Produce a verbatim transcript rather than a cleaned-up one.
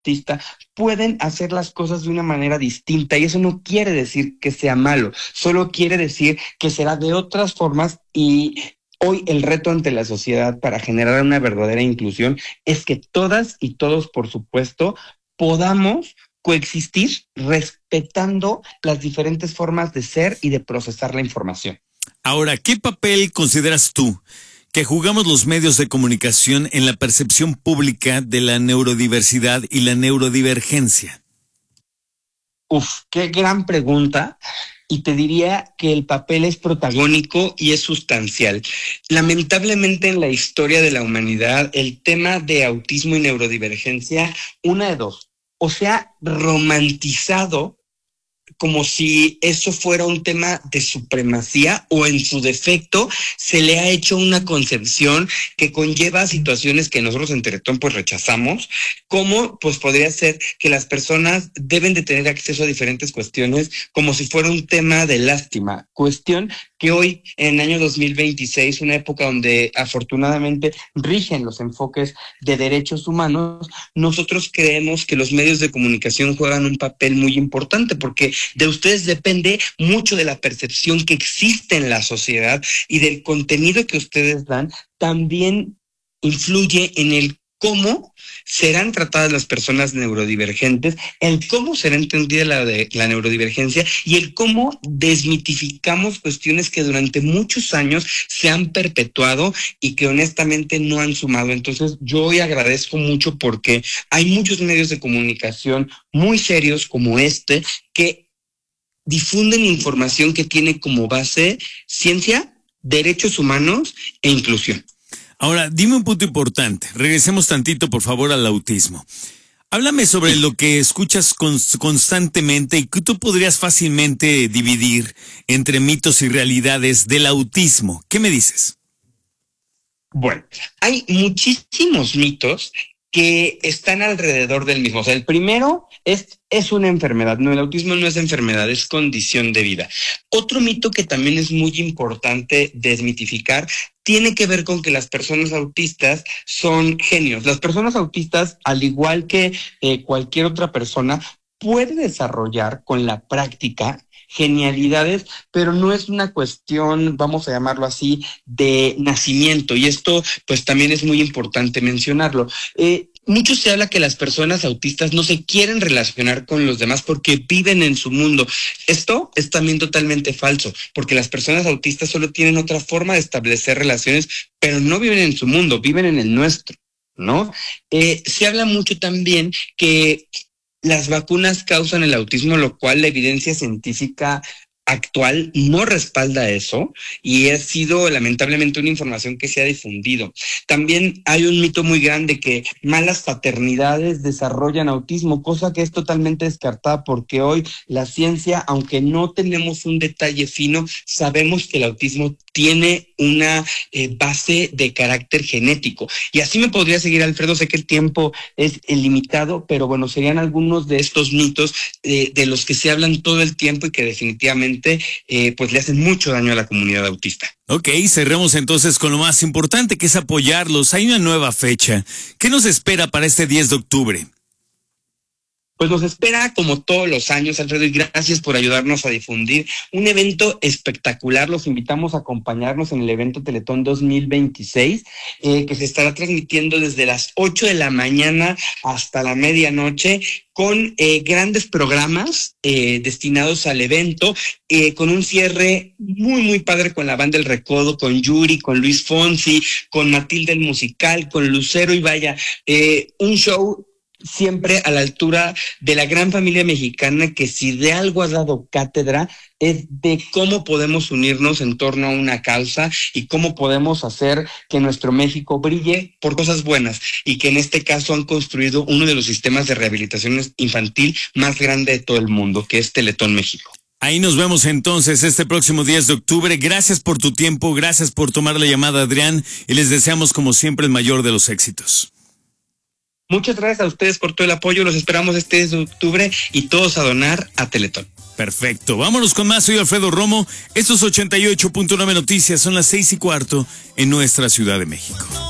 autista pueden hacer las cosas de una manera distinta, y eso no quiere decir que sea malo, solo quiere decir que será de otras formas. Y hoy el reto ante la sociedad para generar una verdadera inclusión es que todas y todos, por supuesto, podamos coexistir respetando las diferentes formas de ser y de procesar la información. Ahora, ¿qué papel consideras tú que jugamos los medios de comunicación en la percepción pública de la neurodiversidad y la neurodivergencia? Uf, qué gran pregunta. Y te diría que el papel es protagónico y es sustancial. Lamentablemente, en la historia de la humanidad, el tema de autismo y neurodivergencia, una de dos, o se ha romantizado como si eso fuera un tema de supremacía, o en su defecto se le ha hecho una concepción que conlleva situaciones que nosotros en Teletón pues rechazamos, como pues podría ser que las personas deben de tener acceso a diferentes cuestiones como si fuera un tema de lástima, cuestión que hoy en el año dos mil veintiséis, una época donde afortunadamente rigen los enfoques de derechos humanos, nosotros creemos que los medios de comunicación juegan un papel muy importante, porque de ustedes depende mucho de la percepción que existe en la sociedad, y del contenido que ustedes dan también influye en el cómo serán tratadas las personas neurodivergentes, el cómo será entendida la, de, la neurodivergencia, y el cómo desmitificamos cuestiones que durante muchos años se han perpetuado y que honestamente no han sumado. Entonces yo hoy agradezco mucho porque hay muchos medios de comunicación muy serios como este que difunden información que tiene como base ciencia, derechos humanos e inclusión. Ahora, dime un punto importante. Regresemos tantito, por favor, al autismo. Háblame sobre lo que escuchas cons- constantemente y que tú podrías fácilmente dividir entre mitos y realidades del autismo. ¿Qué me dices? Bueno, hay muchísimos mitos que están alrededor del mismo. O sea, el primero es, es una enfermedad. No, el autismo no es enfermedad, es condición de vida. Otro mito que también es muy importante desmitificar tiene que ver con que las personas autistas son genios. Las personas autistas, al igual que eh, cualquier otra persona, puede desarrollar con la práctica genialidades, pero no es una cuestión, vamos a llamarlo así, de nacimiento, y esto pues también es muy importante mencionarlo. Eh, mucho se habla que las personas autistas no se quieren relacionar con los demás porque viven en su mundo. Esto es también totalmente falso, porque las personas autistas solo tienen otra forma de establecer relaciones, pero no viven en su mundo, viven en el nuestro, ¿no? Eh, se habla mucho también que las vacunas causan el autismo, lo cual la evidencia científica actual no respalda eso, y ha sido lamentablemente una información que se ha difundido. También hay un mito muy grande que malas paternidades desarrollan autismo, cosa que es totalmente descartada, porque hoy la ciencia, aunque no tenemos un detalle fino, sabemos que el autismo tiene una eh, base de carácter genético. Y así me podría seguir, Alfredo. Sé que el tiempo es limitado, pero bueno, serían algunos de estos mitos eh, de los que se hablan todo el tiempo y que definitivamente eh, pues le hacen mucho daño a la comunidad autista. Ok, cerremos entonces con lo más importante, que es apoyarlos. Hay una nueva fecha. ¿Qué nos espera para este diez de octubre? Pues nos espera, como todos los años, Alfredo, y gracias por ayudarnos a difundir un evento espectacular. Los invitamos a acompañarnos en el evento Teletón dos mil veintiséis, eh, que se estará transmitiendo desde las ocho de la mañana hasta la medianoche, con eh, grandes programas eh, destinados al evento, eh, con un cierre muy, muy padre con la Banda El Recodo, con Yuri, con Luis Fonsi, con Matilde el Musical, con Lucero, y vaya, eh, un show siempre a la altura de la gran familia mexicana, que si de algo ha dado cátedra es de cómo podemos unirnos en torno a una causa y cómo podemos hacer que nuestro México brille por cosas buenas, y que en este caso han construido uno de los sistemas de rehabilitación infantil más grande de todo el mundo, que es Teletón México. Ahí nos vemos entonces este próximo diez de octubre. Gracias por tu tiempo, gracias por tomar la llamada, Adrián, y les deseamos como siempre el mayor de los éxitos. Muchas gracias a ustedes por todo el apoyo. Los esperamos este diez de octubre y todos a donar a Teletón. Perfecto. Vámonos con más. Soy Alfredo Romo. Estos ochenta y ocho punto nueve Noticias, son las seis y cuarto en nuestra Ciudad de México.